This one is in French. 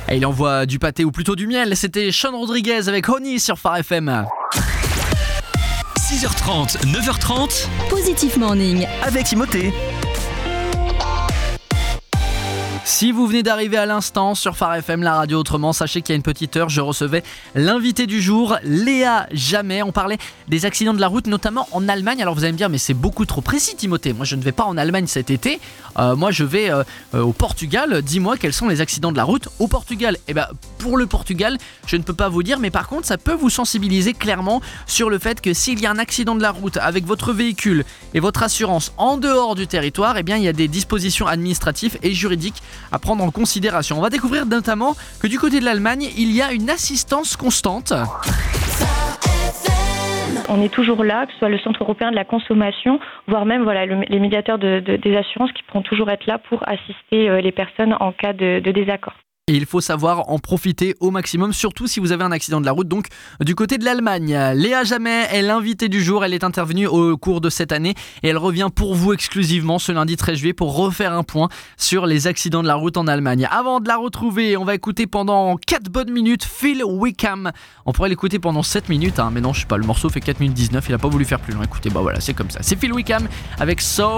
Et il envoie du pâté ou plutôt du miel. C'était Sean Rodriguez avec Honey sur Phare FM. 6h30, 9h30. Positif Morning. Avec Timothée. Si vous venez d'arriver à l'instant sur Phare FM, la radio autrement, sachez qu'il y a une petite heure, je recevais l'invité du jour, Léa Jamais. On parlait des accidents de la route, notamment en Allemagne. Alors vous allez me dire, mais c'est beaucoup trop précis, Timothée. Moi, je ne vais pas en Allemagne cet été. Moi, je vais au Portugal. Dis-moi, quels sont les accidents de la route au Portugal ? Eh bien, pour le Portugal, je ne peux pas vous dire, mais par contre, ça peut vous sensibiliser clairement sur le fait que s'il y a un accident de la route avec votre véhicule et votre assurance en dehors du territoire, eh bien, il y a des dispositions administratives et juridiques à prendre en considération. On va découvrir notamment que du côté de l'Allemagne, il y a une assistance constante. On est toujours là, que ce soit le Centre européen de la consommation, voire même les médiateurs des assurances qui pourront toujours être là pour assister les personnes en cas de désaccord. Et il faut savoir en profiter au maximum, surtout si vous avez un accident de la route. Donc, du côté de l'Allemagne, Léa Jamais est l'invitée du jour. Elle est intervenue au cours de cette année et elle revient pour vous exclusivement ce lundi 13 juillet pour refaire un point sur les accidents de la route en Allemagne. Avant de la retrouver, on va écouter pendant 4 bonnes minutes Phil Wickham. On pourrait l'écouter pendant 7 minutes, mais non, je sais pas, le morceau fait 4 minutes 19, il a pas voulu faire plus long. Écoutez, voilà, c'est comme ça. C'est Phil Wickham avec So